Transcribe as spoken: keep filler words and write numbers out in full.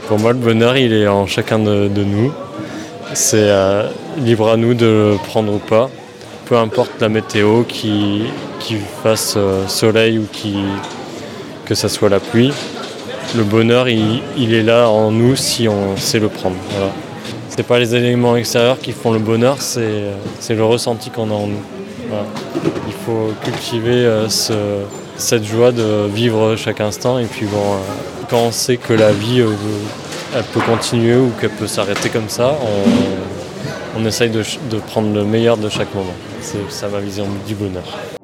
Pour moi, le bonheur, il est en chacun de, de nous. C'est euh, libre à nous de le prendre ou pas. Peu importe la météo, qu'il qui fasse euh, soleil ou qui, que ça soit la pluie. Le bonheur, il, il est là en nous si on sait le prendre. Voilà. C'est pas les éléments extérieurs qui font le bonheur, c'est, c'est le ressenti qu'on a en nous. Voilà. Il faut cultiver euh, ce, cette joie de vivre chaque instant. Et puis bon, euh, quand on sait que la vie euh, elle peut continuer ou qu'elle peut s'arrêter comme ça, on, on essaye de, de prendre le meilleur de chaque moment. C'est ça ma vision du bonheur.